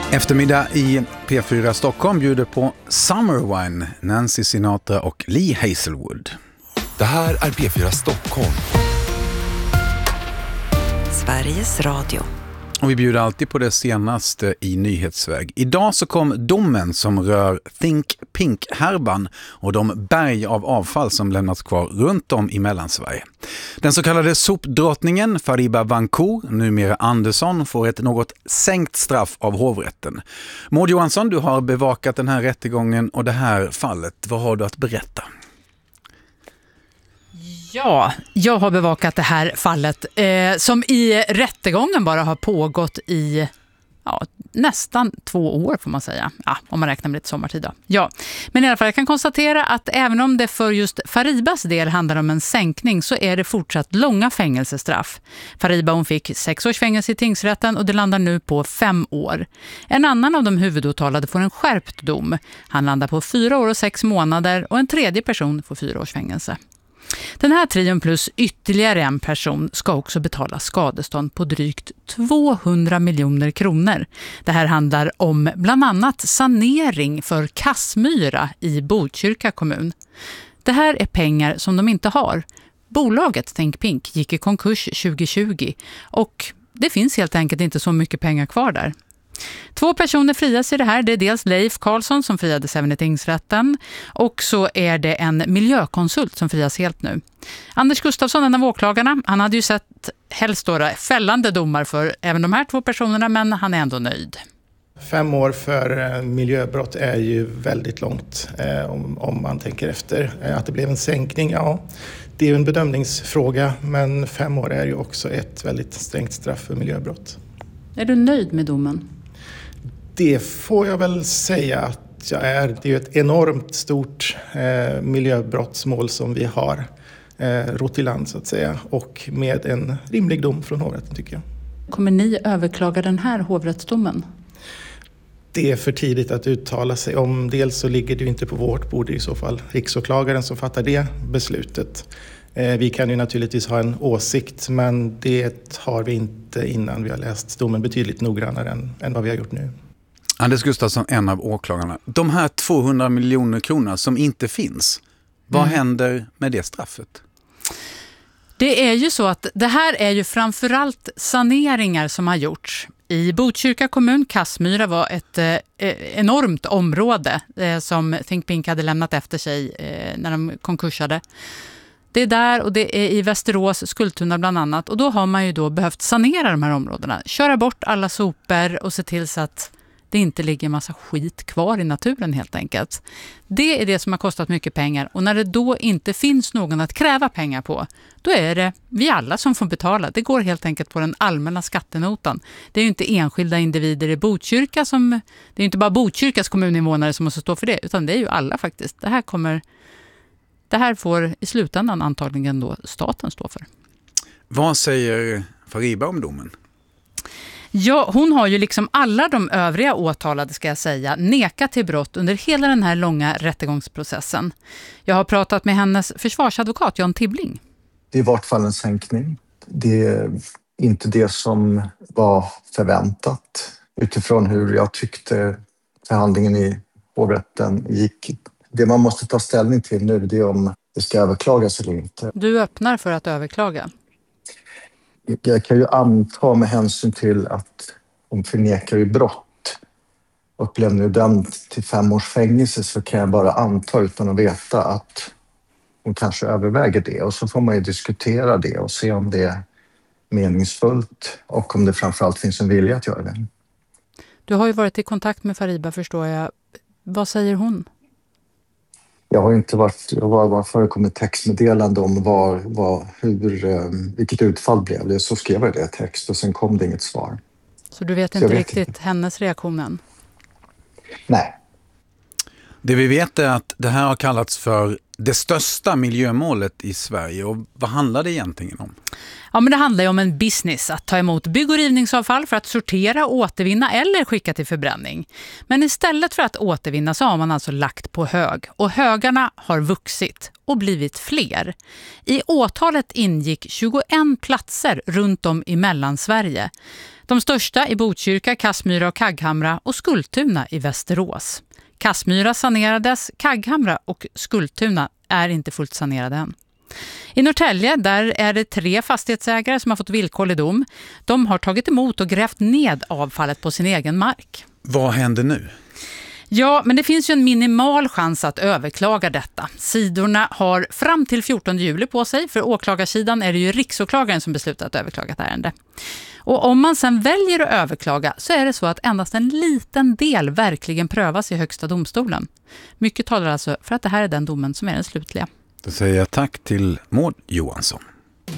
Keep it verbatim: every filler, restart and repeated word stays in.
Eftermiddag i P fyra Stockholm bjuder på Summer Wine, Nancy Sinatra och Lee Hazelwood. Det här är P fyra Stockholm. Sveriges Radio. Och vi bjuder alltid på det senaste i nyhetsväg. Idag så kom domen som rör Think Pink-härvan och de berg av avfall som lämnats kvar runt om i Mellansverige. Den så kallade sopdrottningen Fariba Vancour, numera Andersson, får ett något sänkt straff av hovrätten. Maud Johansson, du har bevakat den här rättegången och det här fallet. Vad har du att berätta? Ja, jag har bevakat det här fallet eh, som i rättegången bara har pågått i ja, nästan två år får man säga. Ja, om man räknar med lite sommartid då. Ja, men i alla fall jag kan konstatera att även om det för just Faribas del handlar om en sänkning så är det fortsatt långa fängelsestraff. Fariba hon fick sex års fängelse i tingsrätten och det landar nu på fem år. En annan av de huvudåtalade får en skärpt dom. Han landar på fyra år och sex månader och en tredje person får fyra års fängelse. Den här trion plus ytterligare en person ska också betala skadestånd på drygt tvåhundra miljoner kronor. Det här handlar om bland annat sanering för Kassmyra i Botkyrka kommun. Det här är pengar som de inte har. Bolaget Think Pink gick i konkurs tjugo tjugo och det finns helt enkelt inte så mycket pengar kvar där. Två personer frias i det här. Det är dels Leif Karlsson som friades även i tingsrätten och så är det en miljökonsult som frias helt nu. Anders Gustafsson, en av åklagarna, han hade ju sett helst då fällande domar för även de här två personerna men han är ändå nöjd. Fem år för miljöbrott är ju väldigt långt eh, om, om man tänker efter. Eh, att det blev en sänkning, ja, det är ju en bedömningsfråga men fem år är ju också ett väldigt strängt straff för miljöbrott. Är du nöjd med domen? Det får jag väl säga att jag är. Det är ju ett enormt stort eh, miljöbrottsmål som vi har eh, rott i land så att säga. Och med en rimlig dom från hovrätten tycker jag. Kommer ni överklaga den här hovrättsdomen? Det är för tidigt att uttala sig om. Dels så ligger det ju inte på vårt bord, i så fall riksåklagaren som fattar det beslutet. Eh, vi kan ju naturligtvis ha en åsikt men det har vi inte innan vi har läst domen betydligt noggrannare än, än vad vi har gjort nu. Anders Gustafsson, en av åklagarna. De här tvåhundra miljoner kronor som inte finns, vad mm. händer med det straffet? Det är ju så att det här är ju framförallt saneringar som har gjorts. I Botkyrka kommun, Kassmyra var ett eh, enormt område eh, som Think Pink hade lämnat efter sig eh, när de konkursade. Det är där och det är i Västerås, Skultuna bland annat. Och då har man ju då behövt sanera de här områdena. Köra bort alla sopor och se till så att det inte ligger en massa skit kvar i naturen helt enkelt. Det är det som har kostat mycket pengar. Och när det då inte finns någon att kräva pengar på, då är det vi alla som får betala. Det går helt enkelt på den allmänna skattenotan. Det är ju inte enskilda individer i Botkyrka som... Det är ju inte bara Botkyrkas kommuninvånare som måste stå för det, utan det är ju alla faktiskt. Det här kommer... Det här får i slutändan antagligen då staten stå för. Vad säger Fariba om domen? Ja, hon har ju liksom alla de övriga åtalade ska jag säga nekat till brott under hela den här långa rättegångsprocessen. Jag har pratat med hennes försvarsadvokat Jan Tibbling. Det är i vart fall en sänkning. Det är inte det som var förväntat utifrån hur jag tyckte förhandlingen i hovrätten gick. Det man måste ta ställning till nu det är om det ska överklagas eller inte. Du öppnar för att överklaga? Jag kan ju anta med hänsyn till att hon förnekar ju brott och blev nu dömd till fem års fängelse så kan jag bara anta utan att veta att hon kanske överväger det. Och så får man ju diskutera det och se om det är meningsfullt och om det framförallt finns en vilja att göra det. Du har ju varit i kontakt med Fariba förstår jag. Vad säger hon? Jag har inte varit, jag har bara förekommit textmeddelande om var, var, hur, vilket utfall blev det. Så skrev jag det text och sen kom det inget svar. Så du vet så inte vet riktigt inte. hennes reaktion? Nej. Det vi vet är att det här har kallats för det största miljömålet i Sverige. Och vad handlar det egentligen om? Ja, men det handlar ju om en business att ta emot bygg- och rivningsavfall för att sortera, återvinna eller skicka till förbränning. Men istället för att återvinna så har man alltså lagt på hög. Och högarna har vuxit och blivit fler. I åtalet ingick tjugoen platser runt om i Mellansverige. De största i Botkyrka, Kassmyra och Kagghamra och Skultuna i Västerås. Kassmyra sanerades, Kagghamra och Skultuna är inte fullt sanerade än. I Norrtälje där är det tre fastighetsägare som har fått villkorlig dom. De har tagit emot och grävt ned avfallet på sin egen mark. Vad händer nu? Ja, men det finns ju en minimal chans att överklaga detta. Sidorna har fram till fjortonde juli på sig. För åklagarsidan är det ju riksåklagaren som beslutat att överklaga ett ärende. Och om man sen väljer att överklaga så är det så att endast en liten del verkligen prövas i högsta domstolen. Mycket talar alltså för att det här är den domen som är den slutliga. Då säger jag tack till Maud Johansson.